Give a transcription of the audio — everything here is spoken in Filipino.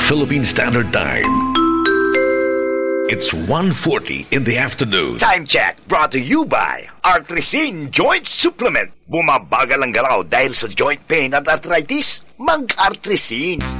Philippine Standard Time. It's 1:40 in the afternoon. Time check brought to you by Artresin Joint Supplement. Bumabagal ang galaw dahil sa joint pain at arthritis? Mag-Artresin.